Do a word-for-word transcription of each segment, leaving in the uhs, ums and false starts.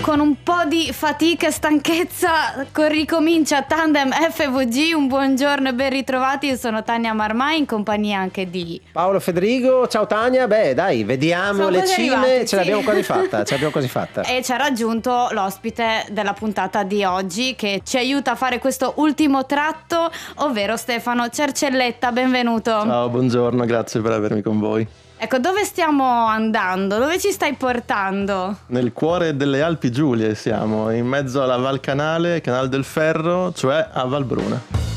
Con un po' di fatica e stanchezza ricomincia Tandem F V G. Un buongiorno e ben ritrovati. Io sono Tania Marmai, in compagnia anche di Paolo Federigo. Ciao Tania. Beh dai, vediamo Siamo le quasi cime. arrivati, Ce sì. l'abbiamo quasi fatta, ce l'abbiamo quasi fatta. E ci ha raggiunto l'ospite della puntata di oggi, che ci aiuta a fare questo ultimo tratto, ovvero Stefano Cercelletta. Benvenuto. Ciao, buongiorno, grazie per avermi con voi. Ecco, dove stiamo andando? Dove ci stai portando? Nel cuore delle Alpi Giulie siamo, in mezzo alla Val Canale, Canal del Ferro, cioè a Valbruna.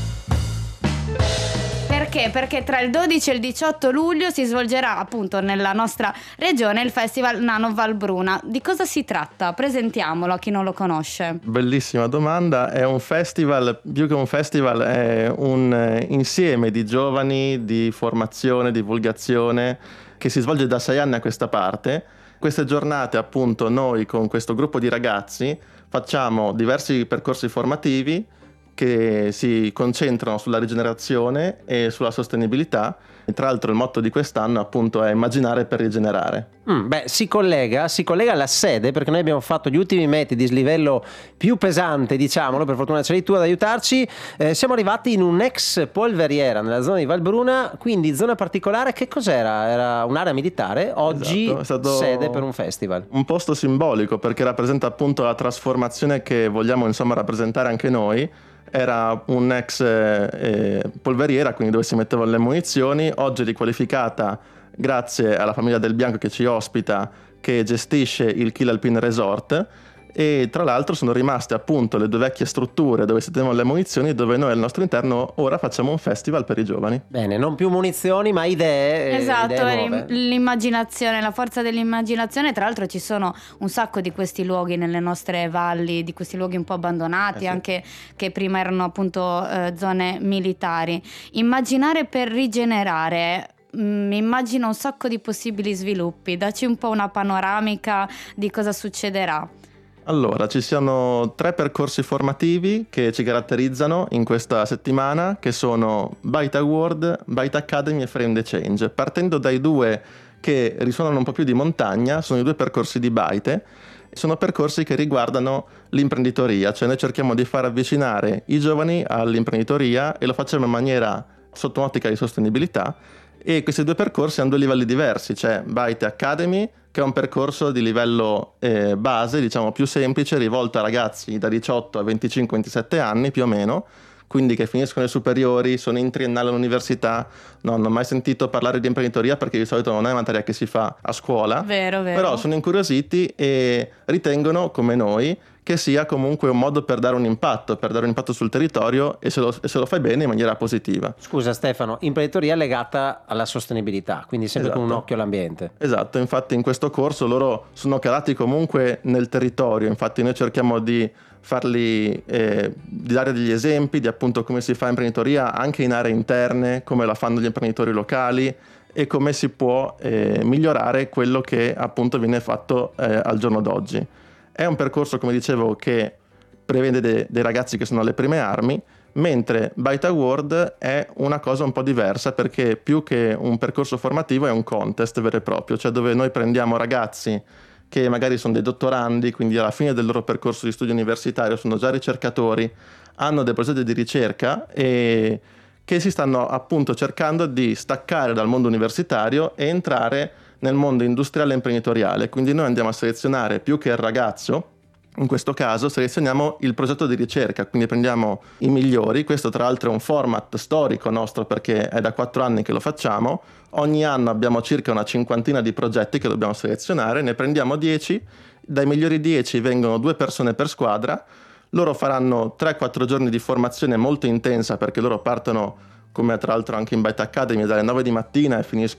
Perché? Perché tra il dodici e il diciotto luglio si svolgerà appunto nella nostra regione il Festival Nano Valbruna. Di cosa si tratta? Presentiamolo a chi non lo conosce. Bellissima domanda, è un festival, più che un festival è un insieme di giovani, di formazione, divulgazione, che si svolge da sei anni a questa parte. Queste giornate appunto noi con questo gruppo di ragazzi facciamo diversi percorsi formativi che si concentrano sulla rigenerazione e sulla sostenibilità. E tra l'altro il motto di quest'anno appunto è immaginare per rigenerare. Mm, beh, si collega, si collega alla sede, perché noi abbiamo fatto gli ultimi metri di slivello più pesante, diciamolo, per fortuna c'eri tu ad aiutarci. Eh, siamo arrivati in un'ex polveriera nella zona di Valbruna, quindi zona particolare. Che cos'era? Era un'area militare, oggi Esatto, è stato sede per un festival. Un posto simbolico perché rappresenta appunto la trasformazione che vogliamo insomma rappresentare anche noi. Era un'ex eh, polveriera, quindi dove si mettevano le munizioni, oggi riqualificata grazie alla famiglia Del Bianco che ci ospita, che gestisce il Kiel Alpine Resort. E tra l'altro sono rimaste appunto le due vecchie strutture dove si tenevano le munizioni, dove noi al nostro interno ora facciamo un festival per i giovani. Bene, non più munizioni ma idee. Esatto, idee nuove. l'immaginazione, la forza dell'immaginazione. Tra l'altro ci sono un sacco di questi luoghi nelle nostre valli, di questi luoghi un po' abbandonati, eh sì. anche che prima erano appunto eh, zone militari. Immaginare per rigenerare. Mi immagino un sacco di possibili sviluppi. Dacci un po' una panoramica di cosa succederà. Allora, ci sono tre percorsi formativi che ci caratterizzano in questa settimana, che sono Byte Award, Byte Academy e Frame the Change. Partendo dai due che risuonano un po' più di montagna, sono i due percorsi di Byte. Sono percorsi che riguardano l'imprenditoria, cioè noi cerchiamo di far avvicinare i giovani all'imprenditoria e lo facciamo in maniera sotto un'ottica di sostenibilità. E questi due percorsi hanno due livelli diversi, c'è Byte Academy, che è un percorso di livello eh, base, diciamo più semplice, rivolto a ragazzi da diciotto a venticinque ventisette anni più o meno, quindi che finiscono le superiori, sono in triennale all'università. No, non ho mai sentito parlare di imprenditoria perché di solito non è una materia che si fa a scuola, Vero, vero. però sono incuriositi e ritengono, come noi, che sia comunque un modo per dare un impatto, per dare un impatto sul territorio e se lo, e se lo fai bene in maniera positiva. Scusa Stefano, imprenditoria legata alla sostenibilità, quindi sempre Esatto. con un occhio all'ambiente. Esatto, infatti in questo corso loro sono calati comunque nel territorio, infatti noi cerchiamo di farli, eh, di dare degli esempi di appunto come si fa imprenditoria anche in aree interne, come la fanno gli imprenditori locali e come si può eh, migliorare quello che appunto viene fatto eh, al giorno d'oggi. È un percorso, come dicevo, che prevede de- dei ragazzi che sono alle prime armi, mentre Byte Award è una cosa un po' diversa perché più che un percorso formativo è un contest vero e proprio, cioè dove noi prendiamo ragazzi che magari sono dei dottorandi, quindi alla fine del loro percorso di studio universitario sono già ricercatori, hanno dei progetti di ricerca e che si stanno appunto cercando di staccare dal mondo universitario e entrare nel mondo industriale e imprenditoriale. Quindi noi andiamo a selezionare più che il ragazzo, in questo caso selezioniamo il progetto di ricerca, quindi prendiamo i migliori. Questo tra l'altro è un format storico nostro perché è da quattro anni che lo facciamo. Ogni anno abbiamo circa una cinquantina di progetti che dobbiamo selezionare, ne prendiamo dieci, dai migliori dieci vengono due persone per squadra, loro faranno tre quattro giorni di formazione molto intensa perché loro partono, come tra l'altro anche in Byte Academy, dalle nove di mattina e finiscono